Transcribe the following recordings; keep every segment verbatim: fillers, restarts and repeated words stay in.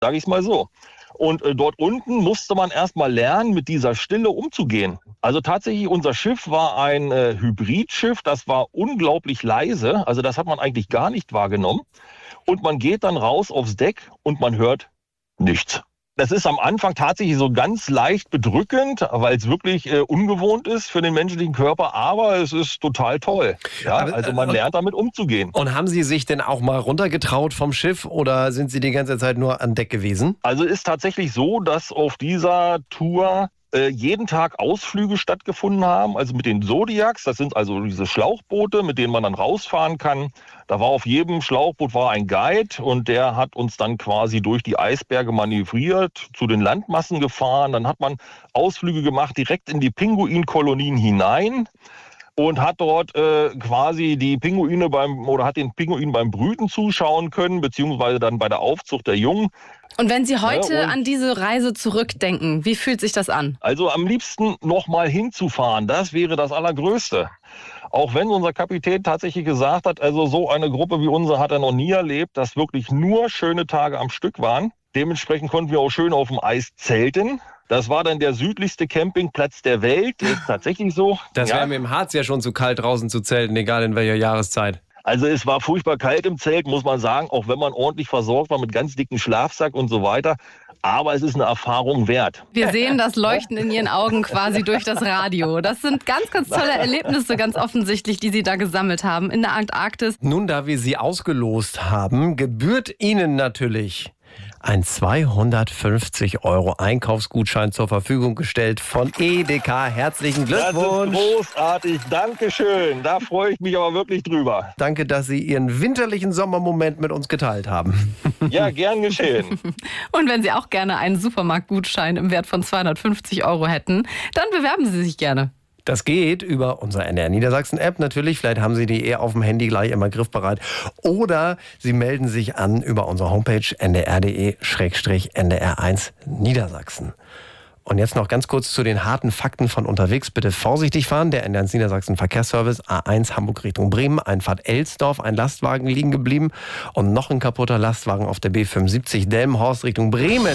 sage ich es mal so. Und äh, dort unten musste man erst mal lernen, mit dieser Stille umzugehen. Also tatsächlich, unser Schiff war ein äh, Hybridschiff, das war unglaublich leise. Also das hat man eigentlich gar nicht wahrgenommen. Und man geht dann raus aufs Deck und man hört nichts. Das ist am Anfang tatsächlich so ganz leicht bedrückend, weil es wirklich äh, ungewohnt ist für den menschlichen Körper, aber es ist total toll. Ja, Aber, also man äh, lernt damit umzugehen. Und haben Sie sich denn auch mal runtergetraut vom Schiff oder sind Sie die ganze Zeit nur an Deck gewesen? Also ist tatsächlich so, dass auf dieser Tour äh, jeden Tag Ausflüge stattgefunden haben, also mit den Zodiacs, das sind also diese Schlauchboote, mit denen man dann rausfahren kann. Da war auf jedem Schlauchboot war ein Guide und der hat uns dann quasi durch die Eisberge manövriert, zu den Landmassen gefahren. Dann hat man Ausflüge gemacht direkt in die Pinguinkolonien hinein und hat dort äh, quasi die Pinguine beim oder hat den Pinguinen beim Brüten zuschauen können, beziehungsweise dann bei der Aufzucht der Jungen. Und wenn Sie heute Ja, und- an diese Reise zurückdenken, wie fühlt sich das an? Also am liebsten noch mal hinzufahren, das wäre das Allergrößte. Auch wenn unser Kapitän tatsächlich gesagt hat, also so eine Gruppe wie unsere hat er noch nie erlebt, dass wirklich nur schöne Tage am Stück waren. Dementsprechend konnten wir auch schön auf dem Eis zelten. Das war dann der südlichste Campingplatz der Welt, ist tatsächlich so. Das Ja. wäre mir im Harz ja schon zu kalt, draußen zu zelten, egal in welcher Jahreszeit. Also es war furchtbar kalt im Zelt, muss man sagen, auch wenn man ordentlich versorgt war mit ganz dicken Schlafsack und so weiter. Aber es ist eine Erfahrung wert. Wir sehen das Leuchten in Ihren Augen quasi durch das Radio. Das sind ganz, ganz tolle Erlebnisse, ganz offensichtlich, die Sie da gesammelt haben in der Antarktis. Nun, da wir Sie ausgelost haben, gebührt Ihnen natürlich ein zweihundertfünfzig Euro Einkaufsgutschein zur Verfügung gestellt von Edeka. Herzlichen Das ist Glückwunsch. großartig, Dankeschön. Da freue ich mich aber wirklich drüber. Danke, dass Sie Ihren winterlichen Sommermoment mit uns geteilt haben. Ja, gern geschehen. Und wenn Sie auch gerne einen Supermarktgutschein im Wert von zweihundertfünfzig Euro hätten, dann bewerben Sie sich gerne. Das geht über unsere N D R Niedersachsen-App natürlich. Vielleicht haben Sie die eher auf dem Handy gleich immer griffbereit. Oder Sie melden sich an über unsere Homepage n d r punkt d e slash n d r eins Niedersachsen. Und jetzt noch ganz kurz zu den harten Fakten von unterwegs. Bitte vorsichtig fahren. Der N D R eins Niedersachsen Verkehrsservice A eins Hamburg Richtung Bremen. Einfahrt Elsdorf, ein Lastwagen liegen geblieben. Und noch ein kaputter Lastwagen auf der B fünfundsiebzig Delmenhorst Richtung Bremen.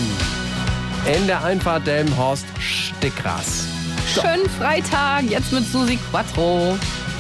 In der Einfahrt Delmenhorst Stickgras. Schönen Freitag, jetzt mit Susi Quattro.